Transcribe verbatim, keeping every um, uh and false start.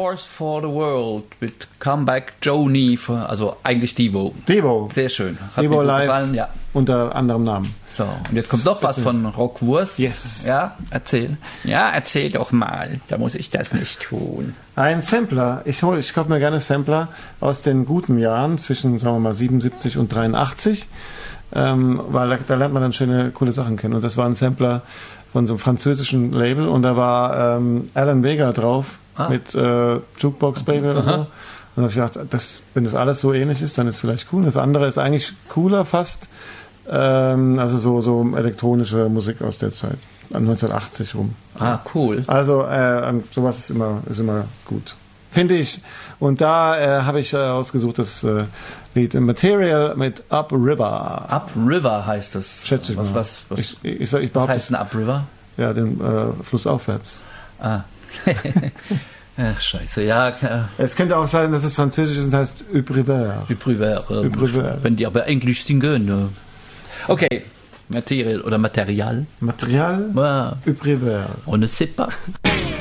Force for the World mit Comeback Joni, also eigentlich Devo. Devo. Sehr schön. Hat Devo mir gut live, gefallen, ja. Unter anderem Namen. So, und jetzt kommt noch was von Rockwurst. Yes. Ja, erzähl. Ja, erzähl doch mal. Da muss ich das nicht tun. Ein Sampler. Ich hol, ich kaufe mir gerne Sampler aus den guten Jahren zwischen, sagen wir mal, siebenundsiebzig und dreiundachtzig, ähm, weil da, da lernt man dann schöne, coole Sachen kennen. Und das war ein Sampler von so einem französischen Label und da war ähm, Alan Vega drauf ah. mit äh, Jukebox Baby oder so. Und da habe ich gedacht, das, wenn das alles so ähnlich ist, dann ist es vielleicht cool. Das andere ist eigentlich cooler fast. Ähm, also so, so elektronische Musik aus der Zeit, an neunzehnhundertachtzig rum. Ah, cool. Also äh, sowas ist immer, ist immer gut, finde ich. Und da äh, habe ich äh, ausgesucht das äh, Lied Material mit Up River. Up River heißt es. Schätze ich was, mal. Was, was, ich, ich, ich, ich was heißt ein Up River? Ja, den äh, Fluss aufwärts. Ah. Ach, scheiße, ja. Es könnte auch sein, dass es französisch ist und heißt Up River. Up River. Up River. Wenn die aber Englisch singen. Ne? Okay. Material oder Material. Material. Ja. Up River. On ne sait pas.